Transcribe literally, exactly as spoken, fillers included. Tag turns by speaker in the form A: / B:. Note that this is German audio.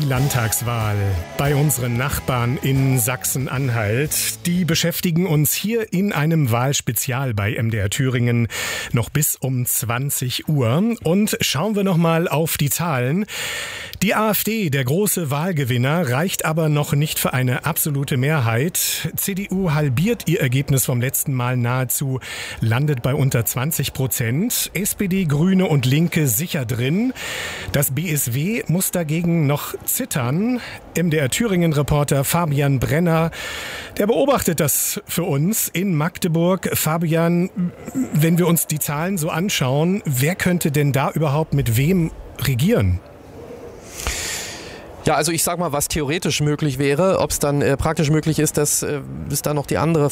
A: Die Landtagswahl bei unseren Nachbarn in Sachsen-Anhalt, die beschäftigen uns hier in einem Wahlspezial bei M D R Thüringen noch bis um zwanzig Uhr. Und schauen wir noch mal auf die Zahlen. Die AfD, der große Wahlgewinner, reicht aber noch nicht für eine absolute Mehrheit. C D U halbiert ihr Ergebnis vom letzten Mal nahezu, landet bei unter zwanzig Prozent. S P D, Grüne und Linke sicher drin. Das B S W muss dagegen noch zittern. M D R Thüringen-Reporter Fabian Brenner, der beobachtet das für uns in Magdeburg. Fabian, wenn wir uns die Zahlen so anschauen, wer könnte denn da überhaupt mit wem regieren?
B: Ja, also ich sag mal, was theoretisch möglich wäre. Ob es dann äh, praktisch möglich ist, das äh, ist dann noch die andere